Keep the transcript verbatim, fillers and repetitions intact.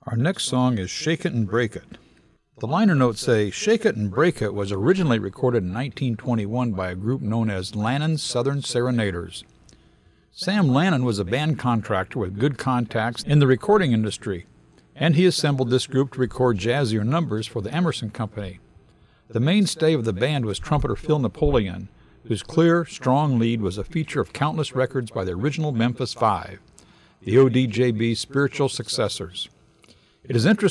Our next song is Shake It and Break It. The liner notes say, Shake It and Break It was originally recorded in nineteen twenty-one by a group known as Lannon's Southern Serenaders. Sam Lannon was a band contractor with good contacts in the recording industry, and he assembled this group to record jazzier numbers for the Emerson Company. The mainstay of the band was trumpeter Phil Napoleon, whose clear, strong lead was a feature of countless records by the original Memphis Five, the O D J B's spiritual successors. It is interesting